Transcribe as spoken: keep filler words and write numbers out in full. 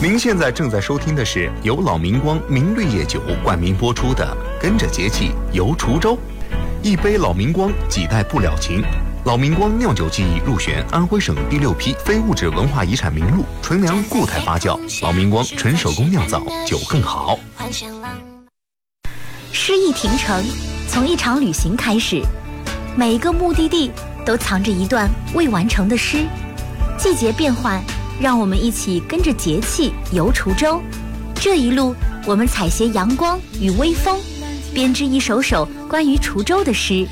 您现在正在收听的是由老明光明绿叶酒冠名播出的《跟着节气游滁州》，一杯老明光，几代不了情。老明光酿酒技艺入选安徽省第六批非物质文化遗产名录，纯粮固态发酵，老明光纯手工酿造，酒更好。 诗意亭城，从一场旅行开始，每一个目的地都藏着一段未完成的诗。季节变换，让我们一起跟着节气游滁州。这一路，我们采撷阳光与微风，编织一首首关于滁州的诗，